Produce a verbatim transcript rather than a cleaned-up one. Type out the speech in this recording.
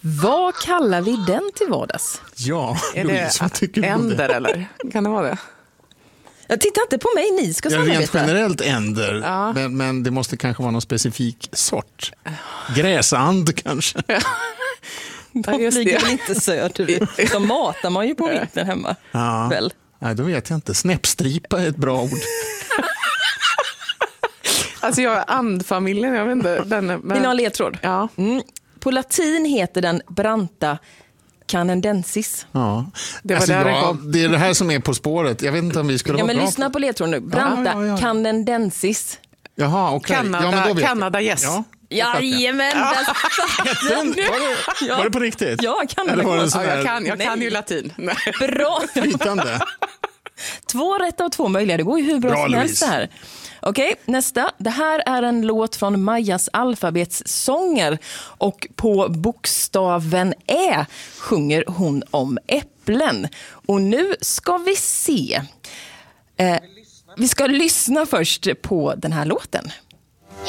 Vad kallar vi den till vardags? Ja, Är Louise, vad tycker det du om det? änder eller? Kan det vara det? Jag tittar inte på mig, ni ska Ja, samarbeta. rent generellt änder, Ja. men, men det måste kanske vara någon specifik sort. Gräsand kanske. Ja, De just flyger det. väl inte söderut. De matar man ju på vintern hemma. Ja. Väl? Nej, då vet jag inte. Snäppstripa är ett bra ord. Alltså jag är andfamiljen, jag vet inte. Den, är- Vill ni ha en men... ledtråd? Ja. Mm. På latin heter den branta canadensis. Ja. Det var alltså, där det ja, kom. det är det här som är På spåret. Jag vet inte om vi skulle Ja, vara men bra lyssna på ledtråden nu. Branta Ja, ja, ja. canadensis. Jaha, okej. Kanada, ja, men då vet jag. Kanada yes. Ja, jag fattar. Jajamän, där satt Den, den. var, det, Ja. var det på riktigt? Ja, Kanada. Eller var det Ja, sån jag där kan, jag kan Nej. ju latin. Nej. Bra. flytande? Två rätt av två möjliga. Det går ju hur bra, Bra, som helst Louise. det här. Okej, nästa. Det här är en låt från Majas alfabetssånger. Och på bokstaven Ä sjunger hon om äpplen. Och nu ska vi se. Eh, vi ska lyssna först på den här låten.